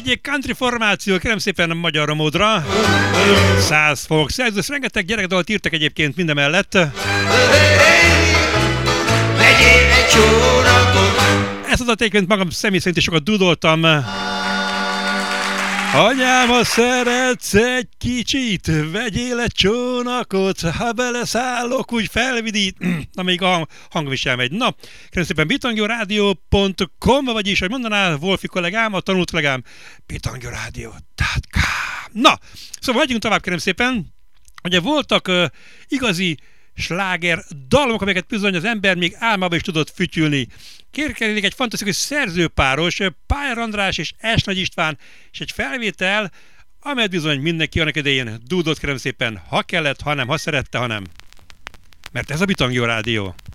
egy country formáció, kérem szépen magyarra módra. 100 folk szerzős, rengeteg gyerekdalt írtak egyébként mindemellett. Ezt az egyébként magam személy szerint is sokat dudoltam. Anyám, szeretsz egy kicsit, vegyél egy csónakot, ha beleszállok, úgy felvidít. Na, még a hangom is elmegy. Na, kérem szépen bitangyoradio.com, vagyis, hogy mondaná Wolfi kollégám, a tanult kollégám, bitangyoradio.com. Na, szóval hagyjunk tovább, kérem szépen. Ugye voltak igazi sláger dalok, amelyeket bizony az ember még álmában is tudott fütyülni. Kérkedik egy fantasztikus szerzőpáros, Pál András és S. Nagy István, és egy felvétel, amelyet bizony mindenki annak idején dúdott, kérem szépen, ha kellett, ha nem, ha szerette, ha nem. Mert ez a Bitangyo Rádió.